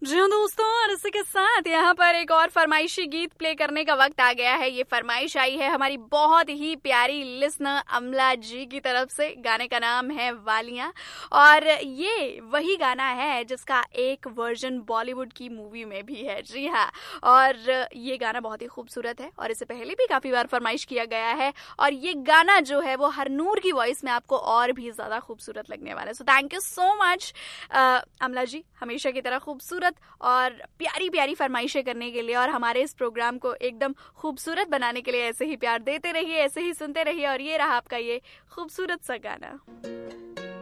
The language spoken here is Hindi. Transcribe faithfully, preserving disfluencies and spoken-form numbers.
जी हाँ दोस्तों, और इसी के साथ यहाँ पर एक और फरमाइशी गीत प्ले करने का वक्त आ गया है। ये फरमाइश आई है हमारी बहुत ही प्यारी लिसनर अमला जी की तरफ से। गाने का नाम है वालियाँ, और ये वही गाना है जिसका एक वर्जन बॉलीवुड की मूवी में भी है। जी हाँ, और ये गाना बहुत ही खूबसूरत है और इससे पहले भी काफी बार फरमाइश किया गया है, और ये गाना जो है वो हरनूर की वॉइस में आपको और भी ज्यादा खूबसूरत लगने वाला है। So thank you so much अमला जी, हमेशा की तरह खूबसूरत और प्यारी प्यारी फरमाइशें करने के लिए, और हमारे इस प्रोग्राम को एकदम खूबसूरत बनाने के लिए ऐसे ही प्यार देते रहिए, ऐसे ही सुनते रहिए। और ये रहा आपका ये खूबसूरत सा गाना।